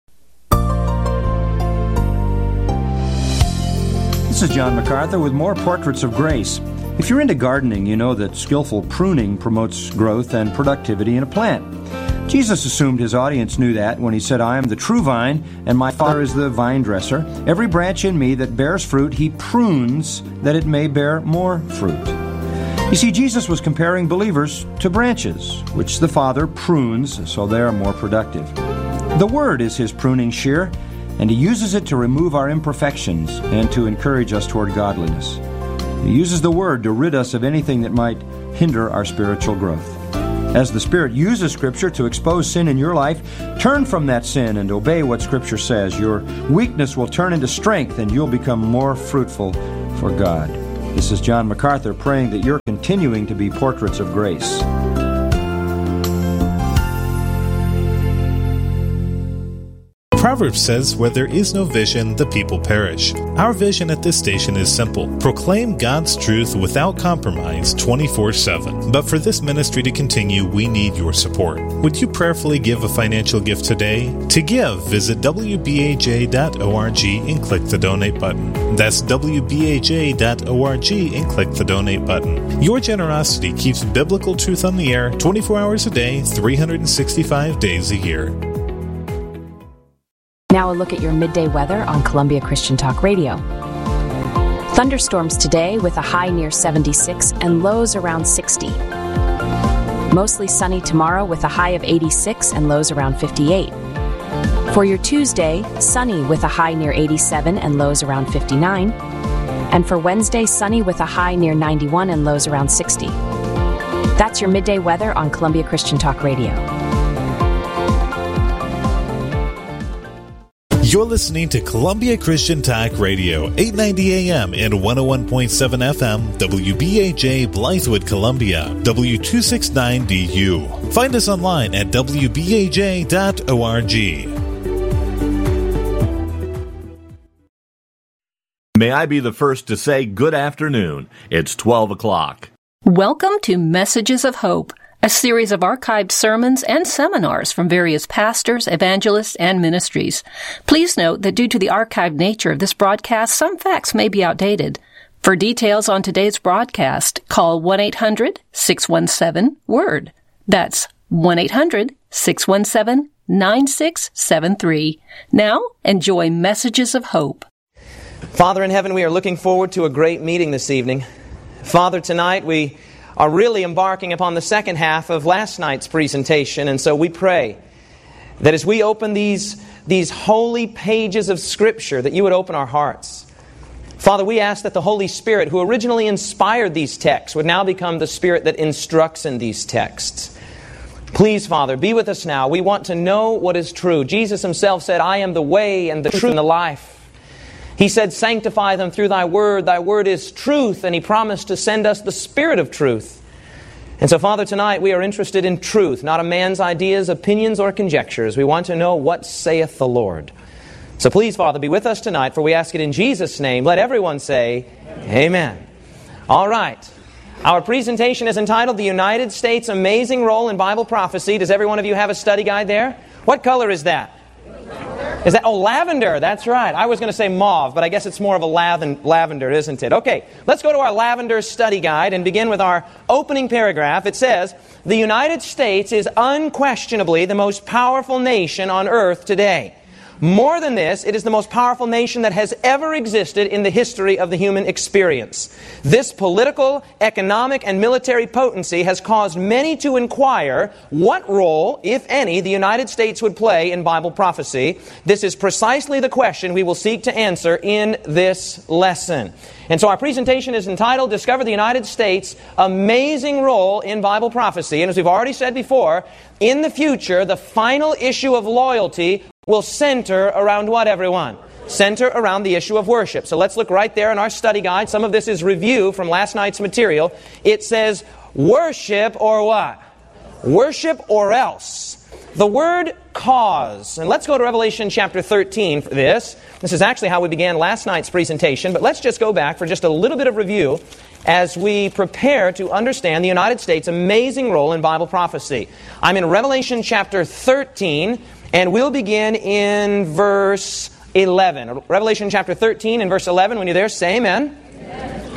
This is John MacArthur with more Portraits of Grace. If you're into gardening, you know that skillful pruning promotes growth and productivity in a plant. Jesus assumed his audience knew that when he said, I am the true vine, and my Father is the vine dresser. Every branch in me that bears fruit, he prunes that it may bear more fruit. You see, Jesus was comparing believers to branches, which the Father prunes so they are more productive. The Word is his pruning shear, and he uses it to remove our imperfections and to encourage us toward godliness. He uses the Word to rid us of anything that might hinder our spiritual growth. As the Spirit uses Scripture to expose sin in your life, turn from that sin and obey what Scripture says. Your weakness will turn into strength and you'll become more fruitful for God. This is John MacArthur praying that you're continuing to be portraits of grace. Proverbs says, where there is no vision, the people perish. Our vision at this station is simple. Proclaim God's truth without compromise twenty-four seven. But for this ministry to continue, we need your support. Would you prayerfully give a financial gift today? To give, visit w b a j dot org and click the donate button. That's w b a j dot org and click the donate button. Your generosity keeps biblical truth on the air twenty-four hours a day, three hundred sixty-five days a year. Now a look at your midday weather on Columbia Christian Talk Radio. Thunderstorms today with a high near seventy-six and lows around sixty. Mostly sunny tomorrow with a high of eighty-six and lows around fifty-eight. For your Tuesday, sunny with a high near eighty-seven and lows around fifty-nine. And for Wednesday, sunny with a high near ninety-one and lows around sixty. That's your midday weather on Columbia Christian Talk Radio. You're listening to Columbia Christian Talk Radio, eight ninety A M and one oh one point seven F M, W B A J Blythewood, Columbia, W two sixty-nine D U. Find us online at w b a j dot org. May I be the first to say good afternoon. It's twelve o'clock. Welcome to Messages of Hope, a series of archived sermons and seminars from various pastors, evangelists, and ministries. Please note that due to the archived nature of this broadcast, some facts may be outdated. For details on today's broadcast, call one eight hundred six one seven WORD. That's one eight hundred six one seven nine six seven three. Now, enjoy Messages of Hope. Father in heaven, we are looking forward to a great meeting this evening. Father, tonight we are really embarking upon the second half of last night's presentation, and so we pray that as we open these, these holy pages of Scripture, that you would open our hearts. Father, we ask that the Holy Spirit, who originally inspired these texts, would now become the Spirit that instructs in these texts. Please, Father, be with us now. We want to know what is true. Jesus Himself said, I am the way and the truth and the life. He said, sanctify them through Thy Word. Thy Word is truth. And He promised to send us the Spirit of truth. And so, Father, tonight we are interested in truth, not a man's ideas, opinions, or conjectures. We want to know what saith the Lord. So please, Father, be with us tonight, for we ask it in Jesus' name. Let everyone say, Amen. Amen. All right. Our presentation is entitled, The United States' Amazing Role in Bible Prophecy. Does every one of you have a study guide there? What color is that? Is that, oh, lavender, that's right. I was going to say mauve, but I guess it's more of a laven, lavender, isn't it? Okay, let's go to our lavender study guide and begin with our opening paragraph. It says, the United States is unquestionably the most powerful nation on earth today. More than this, it is the most powerful nation that has ever existed in the history of the human experience. This political, economic, and military potency has caused many to inquire what role, if any, the United States would play in Bible prophecy. This is precisely the question we will seek to answer in this lesson. And so our presentation is entitled, Discover the United States' Amazing Role in Bible Prophecy. And as we've already said before, in the future, the final issue of loyalty will center around what, everyone? Center around the issue of worship. So let's look right there in our study guide. Some of this is review from last night's material. It says, worship or what? Worship or else. The word cause. And let's go to Revelation chapter thirteen for this. This is actually how we began last night's presentation, but let's just go back for just a little bit of review as we prepare to understand the United States' amazing role in Bible prophecy. I'm in Revelation chapter thirteen, and we'll begin in verse eleven. Revelation chapter thirteen and verse eleven. When you're there, say amen. Amen.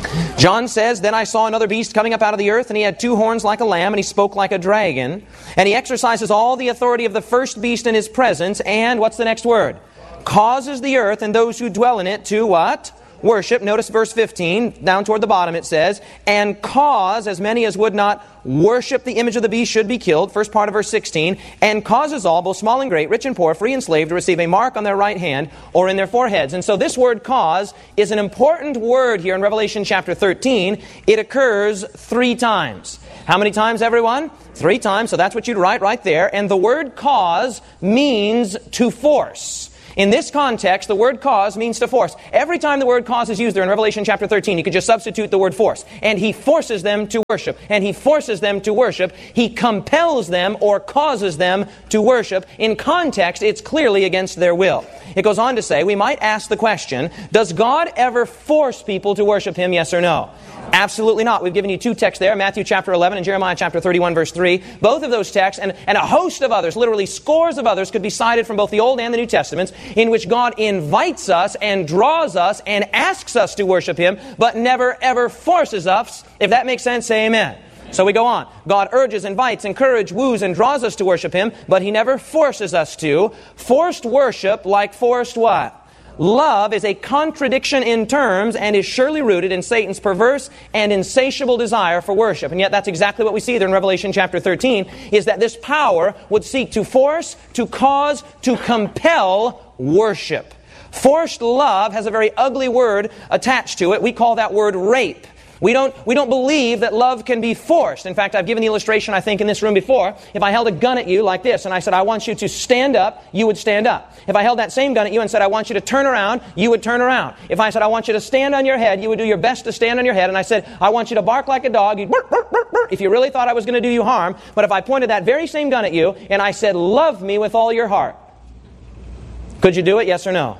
John says, "Then I saw another beast coming up out of the earth, and he had two horns like a lamb, and he spoke like a dragon. And he exercises all the authority of the first beast in his presence, and," what's the next word? "Causes the earth and those who dwell in it to," what? "Worship." Notice verse fifteen, down toward the bottom it says, "And cause as many as would not worship the image of the beast should be killed." First part of verse sixteen. "And causes all, both small and great, rich and poor, free and slave, to receive a mark on their right hand or in their foreheads." And so this word "cause" is an important word here in Revelation chapter thirteen. It occurs three times. How many times, everyone? Three times. So that's what you'd write right there. And the word "cause" means to force. In this context, the word "cause" means to force. Every time the word "cause" is used there in Revelation chapter thirteen, you could just substitute the word "force." And he forces them to worship. And he forces them to worship. He compels them or causes them to worship. In context, it's clearly against their will. It goes on to say, we might ask the question, does God ever force people to worship Him, yes or no? Absolutely not. We've given you two texts there, Matthew chapter eleven and Jeremiah chapter thirty-one, verse three. Both of those texts, and, and a host of others, literally scores of others, could be cited from both the Old and the New Testaments, in which God invites us and draws us and asks us to worship Him, but never ever forces us. If that makes sense, say amen. So we go on. God urges, invites, encourages, woos, and draws us to worship Him, but He never forces us to. Forced worship, like forced what? Love, is a contradiction in terms and is surely rooted in Satan's perverse and insatiable desire for worship. And yet that's exactly what we see there in Revelation chapter thirteen, is that this power would seek to force, to cause, to compel worship. Forced love has a very ugly word attached to it. We call that word rape. We don't, we don't believe that love can be forced. In fact, I've given the illustration, I think, in this room before. If I held a gun at you like this and I said, I want you to stand up, you would stand up. If I held that same gun at you and said, I want you to turn around, you would turn around. If I said, I want you to stand on your head, you would do your best to stand on your head. And I said, I want you to bark like a dog, you'd bark, bark, bark, bark, if you really thought I was going to do you harm. But if I pointed that very same gun at you and I said, love me with all your heart, could you do it, yes or no?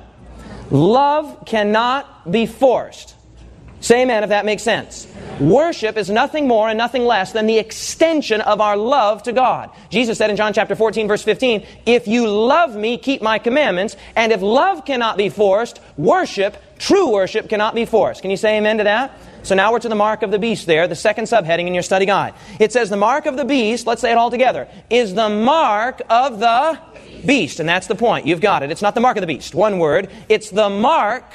Love cannot be forced. Say amen if that makes sense. Worship is nothing more and nothing less than the extension of our love to God. Jesus said in John chapter fourteen, verse fifteen, if you love me, keep my commandments. And if love cannot be forced, worship, true worship, cannot be forced. Can you say amen to that? So now we're to the mark of the beast there, the second subheading in your study guide. It says the mark of the beast, let's say it all together, is the mark of the beast. And that's the point. You've got it. It's not the mark of the beast. One word. It's the mark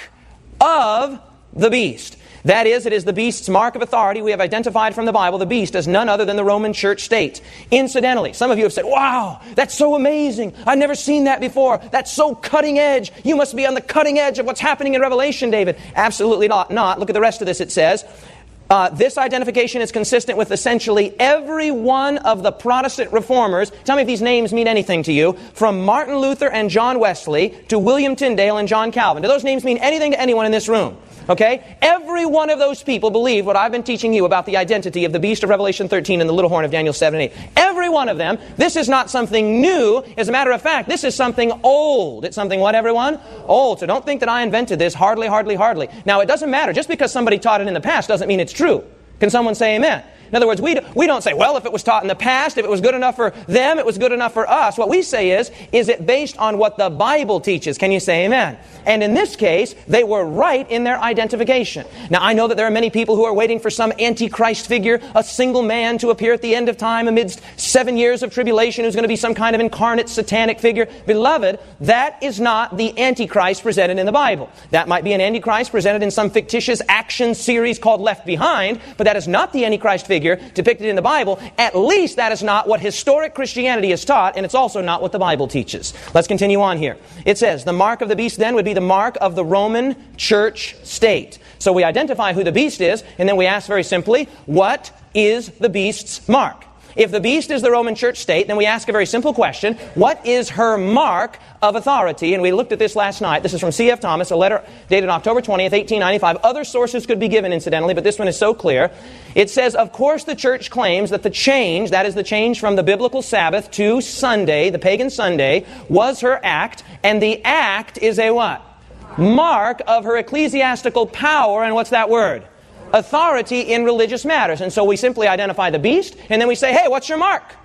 of the beast. That is, it is the beast's mark of authority. We have identified from the Bible the beast as none other than the Roman church state. Incidentally, some of you have said, wow, that's so amazing. I've never seen that before. That's so cutting edge. You must be on the cutting edge of what's happening in Revelation, David. Absolutely not. not. Look at the rest of this. It says, uh, this identification is consistent with essentially every one of the Protestant reformers. Tell me if these names mean anything to you. From Martin Luther and John Wesley to William Tyndale and John Calvin. Do those names mean anything to anyone in this room? Okay? Every one of those people believe what I've been teaching you about the identity of the beast of Revelation thirteen and the little horn of Daniel seven and eight. Every one of them. This is not something new. As a matter of fact, this is something old. It's something what, everyone? Old. So don't think that I invented this. Hardly, hardly, hardly. Now, it doesn't matter. Just because somebody taught it in the past doesn't mean it's true. Can someone say amen? In other words, we, we don't say, well, if it was taught in the past, if it was good enough for them, it was good enough for us. What we say is, is it based on what the Bible teaches? Can you say amen? And in this case, they were right in their identification. Now, I know that there are many people who are waiting for some antichrist figure, a single man to appear at the end of time amidst seven years of tribulation who's going to be some kind of incarnate satanic figure. Beloved, that is not the antichrist presented in the Bible. That might be an antichrist presented in some fictitious action series called Left Behind, but that is not the antichrist figure depicted in the Bible. At least that is not what historic Christianity is taught, and it's also not what the Bible teaches. Let's continue on here. It says, the mark of the beast then would be the mark of the Roman church state. So we identify who the beast is, and then we ask very simply, what is the beast's mark? If the beast is the Roman church state, then we ask a very simple question. What is her mark of authority? And we looked at this last night. This is from C F Thomas, a letter dated October twentieth, eighteen ninety-five. Other sources could be given, incidentally, but this one is so clear. It says, of course, the church claims that the change, that is the change from the biblical Sabbath to Sunday, the pagan Sunday, was her act. And the act is a what? Mark of her ecclesiastical power. And what's that word? Authority in religious matters. And so we simply identify the beast, and then we say, hey, what's your mark?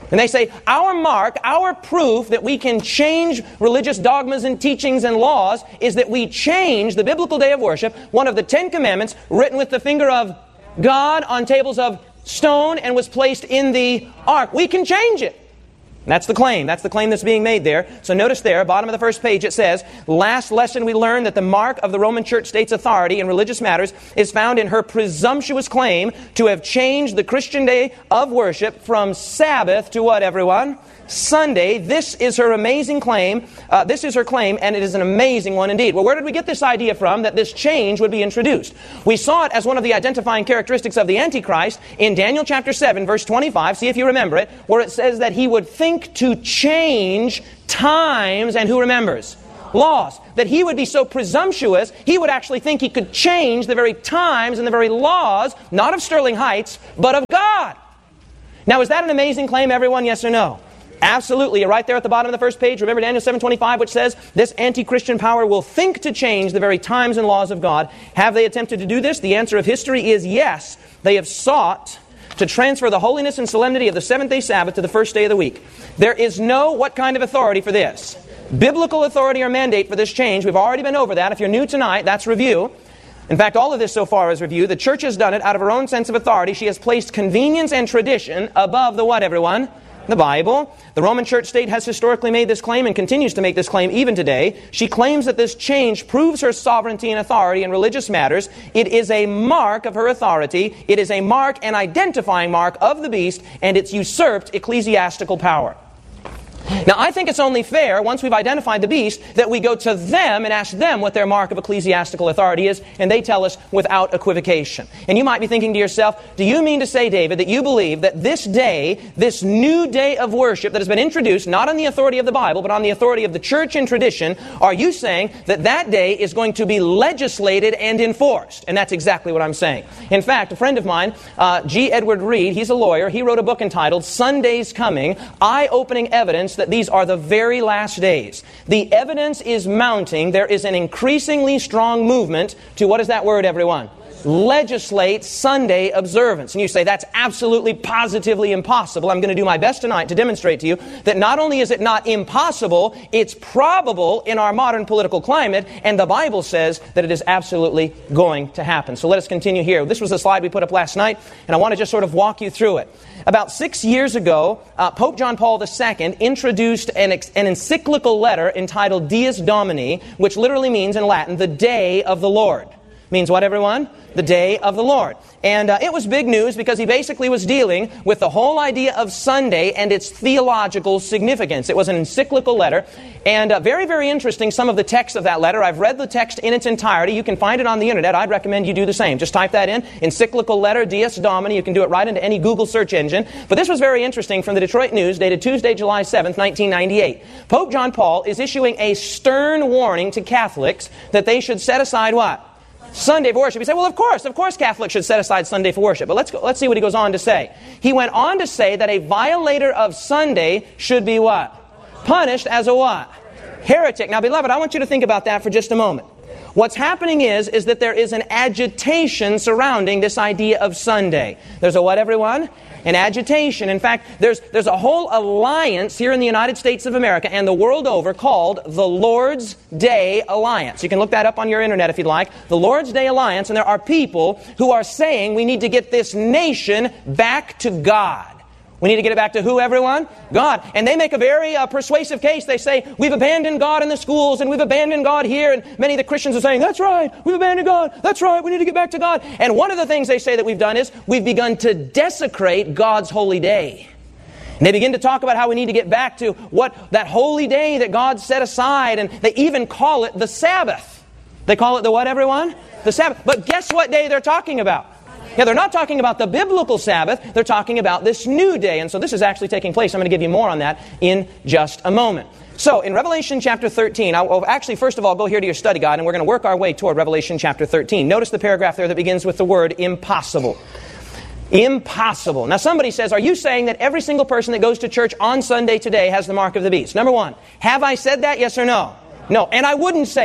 And they say, our mark, our proof that we can change religious dogmas and teachings and laws is that we change the biblical day of worship, one of the Ten Commandments, written with the finger of God on tables of stone and was placed in the ark. We can change it. That's the claim. That's the claim that's being made there. So notice there, bottom of the first page, it says, last lesson we learned that the mark of the Roman Church state's authority in religious matters is found in her presumptuous claim to have changed the Christian day of worship from Sabbath to what, everyone? Sunday. This is her amazing claim. Uh, this is her claim, and it is an amazing one indeed. Well, where did we get this idea from, that this change would be introduced? We saw it as one of the identifying characteristics of the Antichrist in Daniel chapter seven, verse twenty-five. See if you remember it, where it says that he would think to change times, and who remembers? Laws. That he would be so presumptuous, he would actually think he could change the very times and the very laws, not of Sterling Heights, but of God. Now, is that an amazing claim, everyone? Yes or no? Absolutely. You're right there at the bottom of the first page. Remember Daniel seven twenty-five, which says, this anti-Christian power will think to change the very times and laws of God. Have they attempted to do this? The answer of history is yes. They have sought to transfer the holiness and solemnity of the seventh-day Sabbath to the first day of the week. There is no what kind of authority for this? Biblical authority or mandate for this change. We've already been over that. If you're new tonight, that's review. In fact, all of this so far is review. The church has done it out of her own sense of authority. She has placed convenience and tradition above the what, everyone? The Bible. The Roman Church state has historically made this claim and continues to make this claim even today. She claims that this change proves her sovereignty and authority in religious matters. It is a mark of her authority. It is a mark, an identifying mark of the beast, and it's usurped ecclesiastical power. Now, I think it's only fair, once we've identified the beast, that we go to them and ask them what their mark of ecclesiastical authority is, and they tell us without equivocation. And you might be thinking to yourself, do you mean to say, David, that you believe that this day, this new day of worship that has been introduced, not on the authority of the Bible, but on the authority of the church and tradition, are you saying that that day is going to be legislated and enforced? And that's exactly what I'm saying. In fact, a friend of mine, uh, G. Edward Reed, he's a lawyer, he wrote a book entitled Sunday's Coming, Eye-Opening Evidence that these are the very last days. The evidence is mounting. There is an increasingly strong movement to, what is that word, everyone? Legislate Sunday observance. And you say, that's absolutely positively impossible. I'm going to do my best tonight to demonstrate to you that not only is it not impossible, it's probable in our modern political climate, and the Bible says that it is absolutely going to happen. So let us continue here. This was a slide we put up last night, and I want to just sort of walk you through it. About six years ago, uh, Pope John Paul the Second introduced an, ex- an encyclical letter entitled Dies Domini, which literally means in Latin, the day of the Lord. Means what, everyone? The day of the Lord. And uh, it was big news because he basically was dealing with the whole idea of Sunday and its theological significance. It was an encyclical letter. And uh, very, very interesting, some of the text of that letter. I've read the text in its entirety. You can find it on the internet. I'd recommend you do the same. Just type that in, encyclical letter, Dies Domini. You can do it right into any Google search engine. But this was very interesting from the Detroit News, dated Tuesday, July seventh, nineteen ninety-eight. Pope John Paul is issuing a stern warning to Catholics that they should set aside what? Sunday for worship. You say, well, of course, of course Catholics should set aside Sunday for worship. But let's go, let's see what he goes on to say. He went on to say that a violator of Sunday should be what? Punished as a what? Heretic. Now, beloved, I want you to think about that for just a moment. What's happening is, is that there is an agitation surrounding this idea of Sunday. There's a what, everyone? An agitation. In fact, there's there's a whole alliance here in the United States of America and the world over called the Lord's Day Alliance. You can look that up on your internet if you'd like. The Lord's Day Alliance, and there are people who are saying we need to get this nation back to God. We need to get it back to who, everyone? God. And they make a very uh, persuasive case. They say, we've abandoned God in the schools, and we've abandoned God here. And many of the Christians are saying, that's right, we've abandoned God. That's right, we need to get back to God. And one of the things they say that we've done is, we've begun to desecrate God's holy day. And they begin to talk about how we need to get back to what that holy day that God set aside. And they even call it the Sabbath. They call it the what, everyone? The Sabbath. But guess what day they're talking about? Yeah, they're not talking about the biblical Sabbath. They're talking about this new day. And so this is actually taking place. I'm going to give you more on that in just a moment. So in Revelation chapter thirteen, I'll actually first of all go here to your study guide, and we're going to work our way toward Revelation chapter thirteen. Notice the paragraph there that begins with the word impossible. Impossible. Now somebody says, are you saying that every single person that goes to church on Sunday today has the mark of the beast? Number one, have I said that? Yes or no? No. And I wouldn't say it.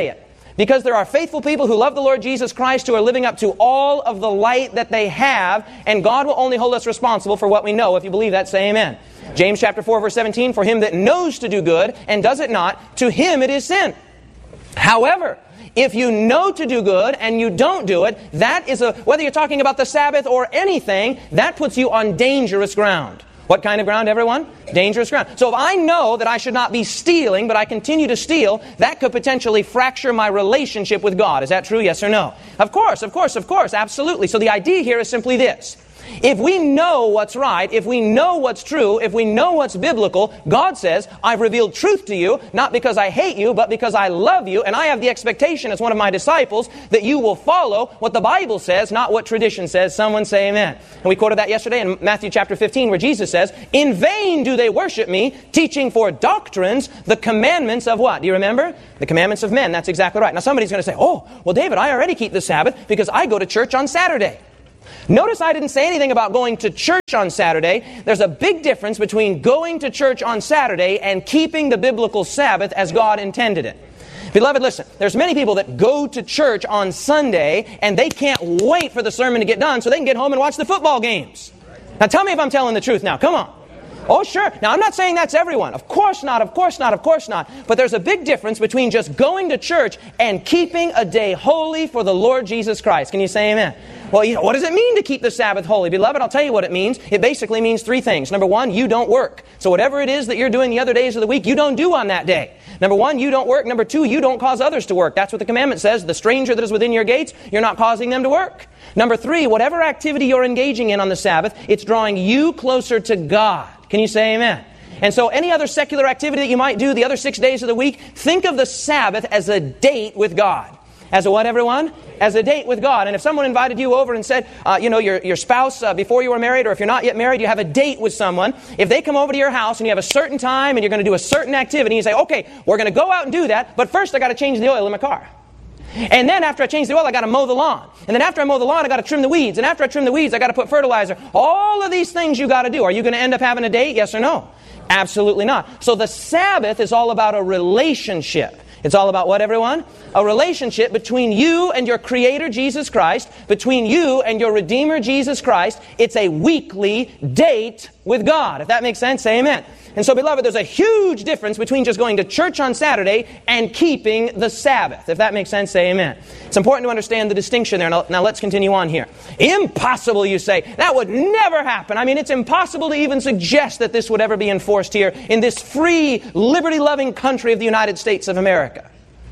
Because there are faithful people who love the Lord Jesus Christ who are living up to all of the light that they have, and God will only hold us responsible for what we know. If you believe that, say amen. James chapter four, verse seventeen, for him that knows to do good and does it not, to him it is sin. However, if you know to do good and you don't do it, that is a, whether you're talking about the Sabbath or anything, that puts you on dangerous ground. What kind of ground, everyone? Dangerous ground. So if I know that I should not be stealing, but I continue to steal, that could potentially fracture my relationship with God. Is that true? Yes or no? Of course, of course, of course, absolutely. So the idea here is simply this. If we know what's right, if we know what's true, if we know what's biblical, God says, I've revealed truth to you, not because I hate you, but because I love you, and I have the expectation as one of my disciples that you will follow what the Bible says, not what tradition says. Someone say amen. And we quoted that yesterday in Matthew chapter fifteen, where Jesus says, in vain do they worship me, teaching for doctrines the commandments of what? Do you remember? The commandments of men. That's exactly right. Now somebody's going to say, oh, well, David, I already keep the Sabbath because I go to church on Saturday. Notice I didn't say anything about going to church on Saturday. There's a big difference between going to church on Saturday and keeping the biblical Sabbath as God intended it. Beloved, listen, there's many people that go to church on Sunday and they can't wait for the sermon to get done so they can get home and watch the football games. Now tell me if I'm telling the truth now. Come on. Oh, sure. Now, I'm not saying that's everyone. Of course not, of course not, of course not. But there's a big difference between just going to church and keeping a day holy for the Lord Jesus Christ. Can you say amen? Well, you know, what does it mean to keep the Sabbath holy? Beloved, I'll tell you what it means. It basically means three things. Number one, you don't work. So whatever it is that you're doing the other days of the week, you don't do on that day. Number one, you don't work. Number two, you don't cause others to work. That's what the commandment says. The stranger that is within your gates, you're not causing them to work. Number three, whatever activity you're engaging in on the Sabbath, it's drawing you closer to God. Can you say amen? And so any other secular activity that you might do the other six days of the week, think of the Sabbath as a date with God. As a what, everyone? As a date with God. And if someone invited you over and said, uh, you know, your, your spouse, uh, before you were married, or if you're not yet married, you have a date with someone. If they come over to your house and you have a certain time and you're going to do a certain activity, and you say, okay, we're going to go out and do that, but first I got to change the oil in my car. And then after I change the oil, I got to mow the lawn. And then after I mow the lawn, I got to trim the weeds. And after I trim the weeds, I got to put fertilizer. All of these things you got to do. Are you going to end up having a date? Yes or no? Absolutely not. So the Sabbath is all about a relationship. It's all about what, everyone? A relationship between you and your Creator, Jesus Christ, between you and your Redeemer, Jesus Christ. It's a weekly date with God. If that makes sense, say amen. And so, beloved, there's a huge difference between just going to church on Saturday and keeping the Sabbath. If that makes sense, say amen. It's important to understand the distinction there. Now, now let's continue on here. Impossible, you say. That would never happen. I mean, it's impossible to even suggest that this would ever be enforced here in this free, liberty-loving country of the United States of America.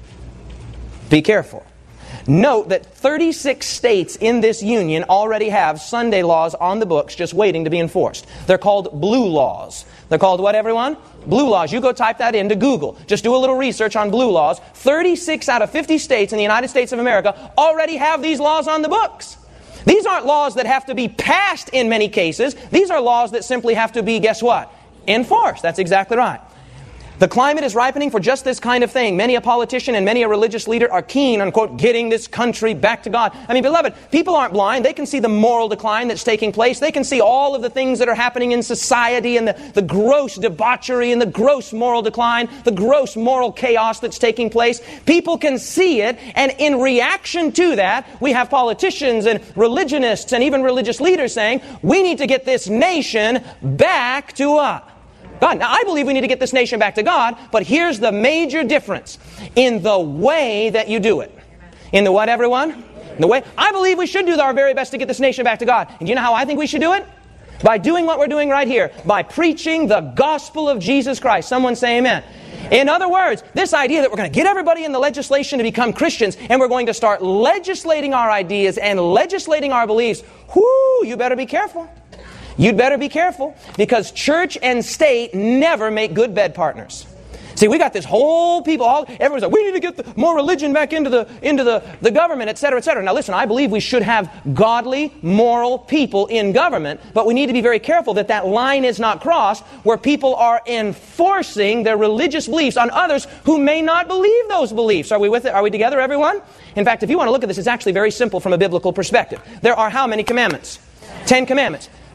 Be careful. Note that thirty-six states in this union already have Sunday laws on the books just waiting to be enforced. They're called blue laws. They're called what, everyone? Blue laws. You go type that into Google. Just do a little research on blue laws. thirty-six out of fifty states in the United States of America already have these laws on the books. These aren't laws that have to be passed in many cases. These are laws that simply have to be, guess what? Enforced. That's exactly right. The climate is ripening for just this kind of thing. Many a politician and many a religious leader are keen on, quote, getting this country back to God. I mean, beloved, people aren't blind. They can see the moral decline that's taking place. They can see all of the things that are happening in society and the, the gross debauchery and the gross moral decline, the gross moral chaos that's taking place. People can see it, and in reaction to that, we have politicians and religionists and even religious leaders saying, we need to get this nation back to us. God. Now, I believe we need to get this nation back to God, but here's the major difference in the way that you do it. In the what, everyone? In the way. I believe we should do our very best to get this nation back to God. And do you know how I think we should do it? By doing what we're doing right here. By preaching the gospel of Jesus Christ. Someone say amen. In other words, this idea that we're going to get everybody in the legislation to become Christians and we're going to start legislating our ideas and legislating our beliefs, whoo, you better be careful. You'd better be careful, because church and state never make good bed partners. See, we got this whole people, all, everyone's like, we need to get the, more religion back into the into the, the government, et cetera, et cetera. Now listen, I believe we should have godly, moral people in government, but we need to be very careful that that line is not crossed where people are enforcing their religious beliefs on others who may not believe those beliefs. Are we with it? Are we together, everyone? In fact, if you want to look at this, it's actually very simple from a biblical perspective. There are how many commandments? Ten commandments.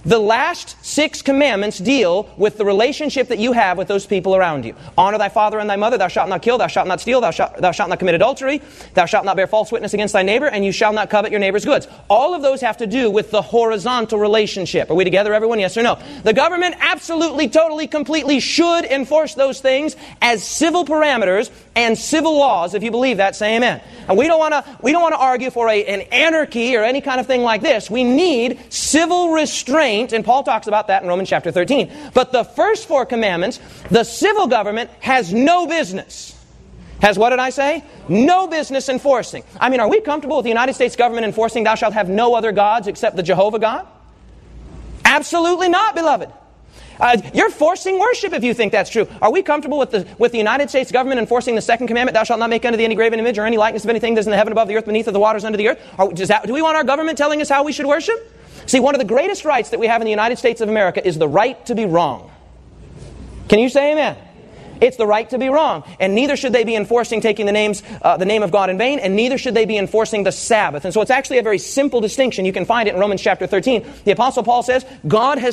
The last six commandments deal with the relationship that you have with those people around you. Honor thy father and thy mother, thou shalt not kill, thou shalt not steal, thou shalt, thou shalt not commit adultery, thou shalt not bear false witness against thy neighbor, and you shall not covet your neighbor's goods. All of those have to do with the horizontal relationship. Are we together, everyone? Yes or no? The government absolutely, totally, completely should enforce those things as civil parameters and civil laws. If you believe that, say amen. And we don't want to we don't want to argue for a, an anarchy or any kind of thing like this. We need civil restraint, and Paul talks about that in Romans chapter thirteen. But the first four commandments, the civil government has no business. Has what did I say? No business enforcing. I mean, are we comfortable with the United States government enforcing thou shalt have no other gods except the Jehovah God? Absolutely not, beloved. Uh, you're forcing worship if you think that's true. Are we comfortable with the with the United States government enforcing the second commandment, thou shalt not make unto thee any graven image or any likeness of anything that is in the heaven above the earth, beneath of the waters under the earth? Are, does that, do we want our government telling us how we should worship? See, one of the greatest rights that we have in the United States of America is the right to be wrong. Can you say amen? It's the right to be wrong. And neither should they be enforcing taking the names, uh, the name of God in vain, and neither should they be enforcing the Sabbath. And so it's actually a very simple distinction. You can find it in Romans chapter thirteen. The Apostle Paul says, God has